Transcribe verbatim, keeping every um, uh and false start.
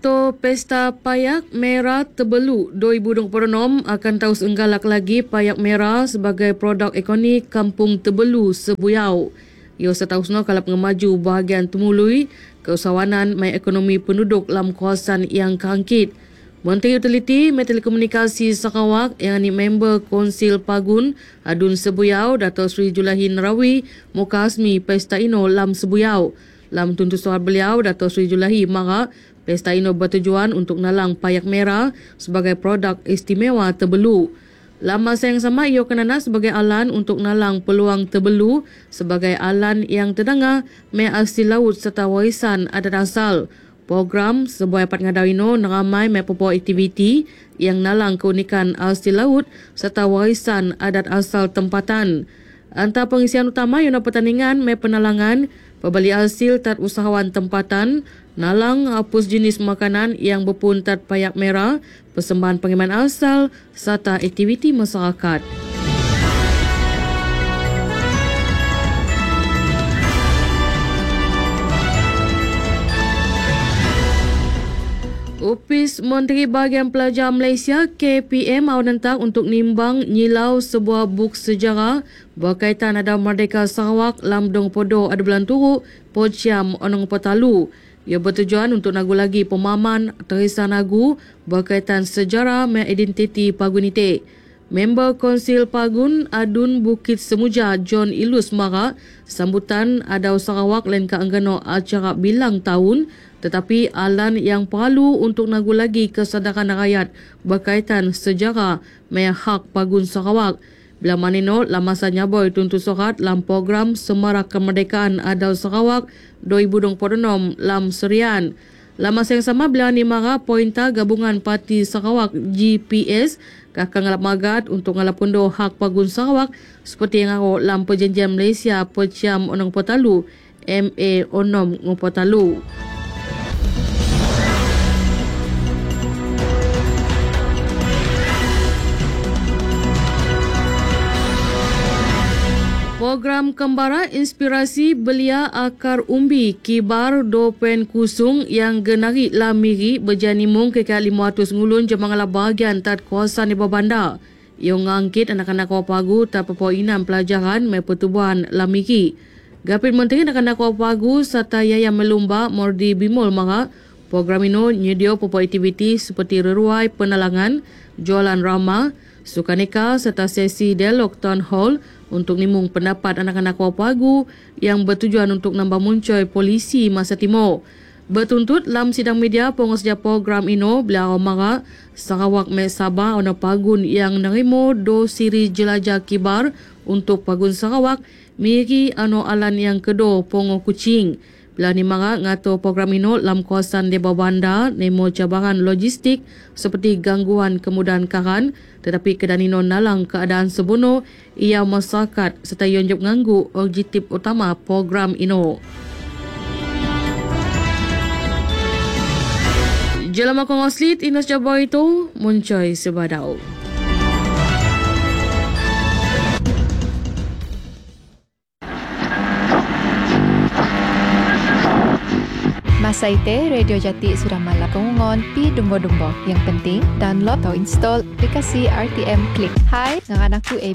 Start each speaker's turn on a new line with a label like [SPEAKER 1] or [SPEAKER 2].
[SPEAKER 1] To Pesta Payak Merah Tebelu dua ribu dua puluh enam akan terus enggalak lagi payak merah sebagai produk ikonik Kampung Tebelu Sebuyau. Ia seterusnya kalau pengemaju bahagian temului keusahawanan mai ekonomi penduduk dalam kawasan yang kangkit. Menteri Utiliti Telekomunikasi Sarawak yang ni member Konsil Pagun Adun Sebuyau Dato' Sri Julahin Rawi muka asmi Pesta Ino Lam Sebuyau. Dalam tuntutan beliau, Dato' Sri Julahi mara Pesta Ino bertujuan untuk nalang payak merah sebagai produk istimewa Tebelu. Dalam masa yang sama, ia kenana sebagai alan untuk nalang peluang Tebelu sebagai alan yang terdengar me asli laut serta warisan adat asal. Program sebuah dapat ngadau ino neramai me popo aktiviti yang nalang keunikan asli laut serta warisan adat asal tempatan. Antara pengisian utama ialah pertandingan me penalangan pembeli hasil tat usahawan tempatan, nalang hapus jenis makanan yang berpun tat payak merah, persembahan pengiman asal serta aktiviti masyarakat. Opis Menteri Bahagian Pelajar Malaysia K P M menentang untuk nimbang nyilau sebuah buk sejarah berkaitan ada Merdeka Sarawak lam dong podo ada bulan turuk Pociam Onong Petalu. Ia bertujuan untuk nagu lagi pemahaman tulisan nagu berkaitan sejarah dan identiti Pagun Itik. Member Konsil Pagun Adun Bukit Semuja John Ilus Mara sambutan ada Sarawak lain ke anggano acara bilang tahun tetapi alan yang perlu untuk nagu lagi kesedaran rakyat berkaitan sejarah dan hak Pagun Sarawak. Bila manino lama masa nyaboy tuntut surat dalam program Semarak Kemerdekaan Adau Sarawak dua ribu dua puluh enam lam Serian. Lama masa yang sama bila ni mara pointa gabungan Parti Sarawak G P S kakak ngalap magat untuk ngalap kundo hak Pagun Sarawak seperti yang arok dalam perjanjian Malaysia Peciam Onong Potalu M A Onom Ngopotalu. Program Kembara Inspirasi Belia Akar Umbi Kibar Dopen Kusung yang genari lamiri berjanimung ke lima ratus ngulun jemangala bahagian tat kawasan di bawah bandar. Ia ngangkit anak-anak wapagu tak perpoinan pelajaran me pertubuhan lamiri. Gapit Menteri anak-anak wapagu serta Yayan Melumba Mordi Bimol mara program ini nyedio popo aktiviti seperti reruai penalangan, jualan ramah, sukaneka serta sesi dialog town hall untuk nimung pendapat anak-anak wapagu yang bertujuan untuk nambah muncul polisi masa timur. Bertuntut dalam sidang media pengusaha program ini beliau mara Sarawak me Sabah ona pagun yang nerimo do siri jelajah kibar untuk Pagun Sarawak miri ano alan yang kedua pongo kucing. Bila ni mara ngatur program ini dalam kawasan deba bandar nemo cabaran logistik seperti gangguan kemudahan karan tetapi kedanino nalang keadaan sebuno ia masyarakat serta yonjok nganggu objektif utama program ini. Jelama kongoslit Inas Jabbar itu muncul sebadau.
[SPEAKER 2] Masa itu, Radio Jati sudah malap pengungon pi dumbo-dumbo. Yang penting, download atau install aplikasi R T M Click. Hai, dengan aku